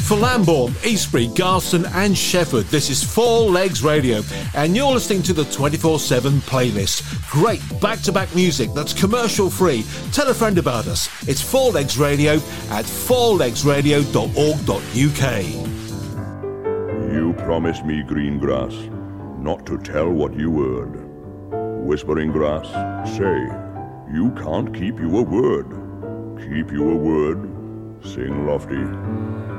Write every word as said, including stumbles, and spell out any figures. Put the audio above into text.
For Lambourne, Eastbury, Garston and Shefford, this is Four Legs Radio, and you're listening to the twenty-four seven playlist. Great back-to-back music that's commercial-free. Tell a friend about us. It's Four Legs Radio at four legs radio dot org dot U K. You promised me green grass, not to tell what you heard. Whispering grass, say, you can't keep your word. Keep your word, sing lofty.